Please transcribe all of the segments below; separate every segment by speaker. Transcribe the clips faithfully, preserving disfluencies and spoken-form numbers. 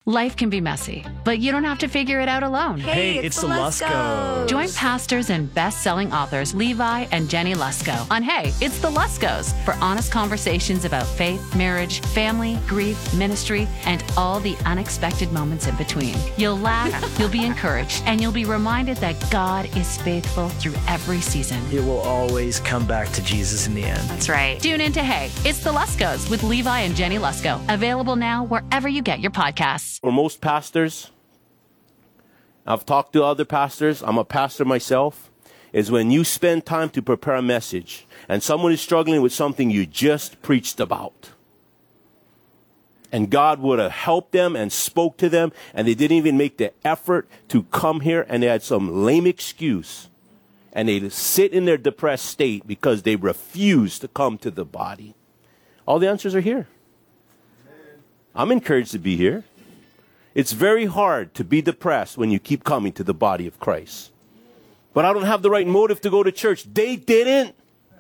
Speaker 1: Life can be messy, but you don't have to figure it out alone.
Speaker 2: Hey, it's, it's the Luskos.
Speaker 1: Join pastors and best-selling authors Levi and Jenny Lusko on Hey, It's the Luskos for honest conversations about faith, marriage, family, grief, ministry, and all the unexpected moments in between. You'll laugh, you'll be encouraged, and you'll be reminded that God is faithful through every season.
Speaker 2: It will always come back to Jesus in the end.
Speaker 1: That's right. Tune in to Hey, It's the Luskos with Levi and Jenny Lusko. Available now wherever you get your podcasts.
Speaker 3: For most pastors, I've talked to other pastors, I'm a pastor myself, is when you spend time to prepare a message and someone is struggling with something you just preached about. And God would have helped them and spoke to them, and they didn't even make the effort to come here, and they had some lame excuse. And they sit in their depressed state because they refuse to come to the body. All the answers are here. I'm encouraged to be here. It's very hard to be depressed when you keep coming to the body of Christ. But I don't have the right motive to go to church. They didn't.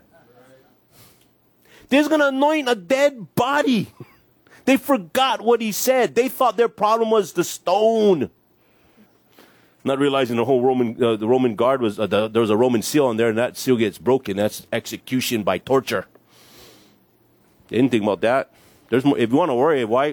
Speaker 3: They're going to anoint a dead body. They forgot what he said. They thought their problem was the stone. Not realizing the whole Roman, uh, the Roman guard was, uh, the, there was a Roman seal on there, and that seal gets broken. That's execution by torture. They didn't think about that. There's more, if you want to worry, why?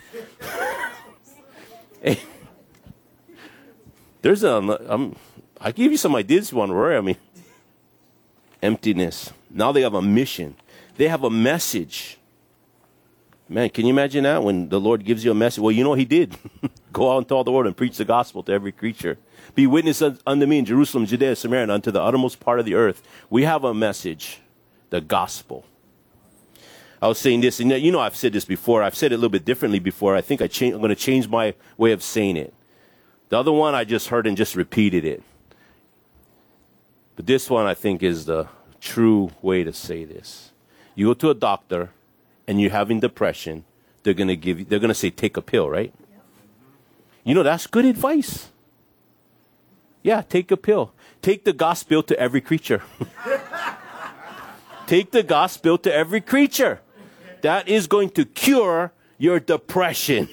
Speaker 3: Hey, there's a, um, I give you some ideas if you want to worry. I mean, emptiness. Now they have a mission. They have a message. Man, can you imagine that when the Lord gives you a message? Well, you know he did. Go out into all the world and preach the gospel to every creature. Be witness unto me in Jerusalem, Judea, Samaria, and unto the uttermost part of the earth. We have a message, the gospel. I was saying this, and you know I've said this before. I've said it a little bit differently before. I think I cha- I'm going to change my way of saying it. The other one I just heard and just repeated it. But this one I think is the true way to say this. You go to a doctor and you're having depression, they're going to give you, they're going to say take a pill, right? You know, that's good advice. Yeah, take a pill. Take the gospel to every creature. Take the gospel to every creature. That is going to cure your depression.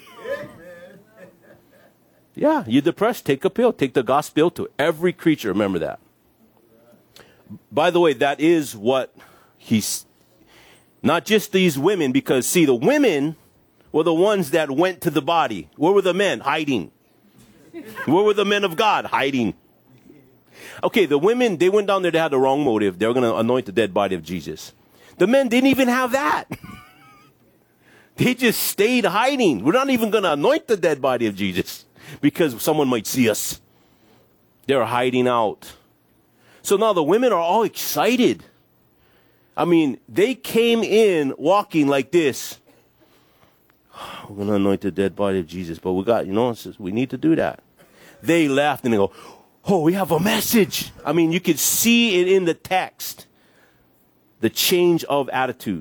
Speaker 3: Yeah, you're depressed, take a pill. Take the gospel to every creature. Remember that. By the way, that is what he's, not just these women, because see, the women were the ones that went to the body. Where were the men? Hiding. Where were the men of God? Hiding. Okay, the women, they went down there, they had the wrong motive. They were going to anoint the dead body of Jesus. The men didn't even have that. They just stayed hiding. We're not even going to anoint the dead body of Jesus because someone might see us. They're hiding out. So now the women are all excited. I mean, they came in walking like this. We're going to anoint the dead body of Jesus, but we got, you know, we need to do that. They left and they go, oh, we have a message. I mean, you could see it in the text. The change of attitude.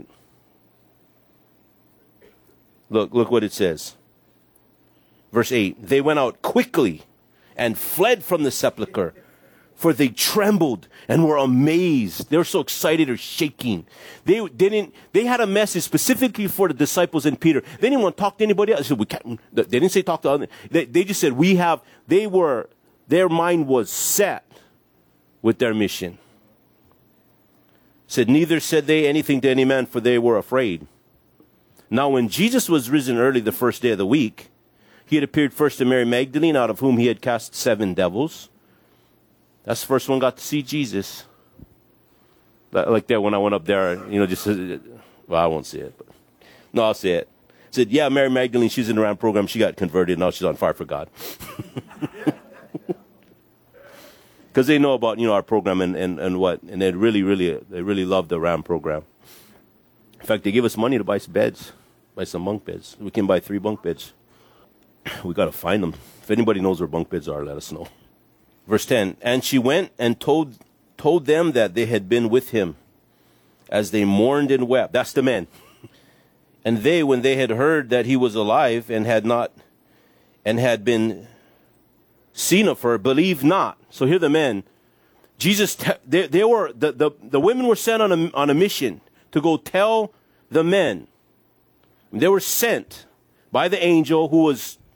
Speaker 3: Look, look what it says. Verse eight. They went out quickly and fled from the sepulchre, for they trembled and were amazed. They were so excited or shaking. They didn't, they had a message specifically for the disciples and Peter. They didn't want to talk to anybody else. They said, we can't, they didn't say talk to others. They, they just said, we have, they were, their mind was set with their mission. Said, neither said they anything to any man, for they were afraid. Now, when Jesus was risen early the first day of the week, he had appeared first to Mary Magdalene, out of whom he had cast seven devils. That's the first one got to see Jesus. Like that when I went up there, you know, just, well, I won't say it. But no, I'll say it. Said, yeah, Mary Magdalene, she's in the RAM program. She got converted. Now she's on fire for God. Because they know about, you know, our program and, and, and what. And they really, really, they really love the RAM program. In fact, they give us money to buy some beds, buy some bunk beds. We can buy three bunk beds. We got to find them. If anybody knows where bunk beds are, let us know. Verse ten, and she went and told told them that they had been with him as they mourned and wept. That's the men. And they, when they had heard that he was alive and had not, and had been seen of her, believed not. So here the men, Jesus, te- they, they were, the, the, the women were sent on a, on a mission to go tell the men. They were sent by the angel who was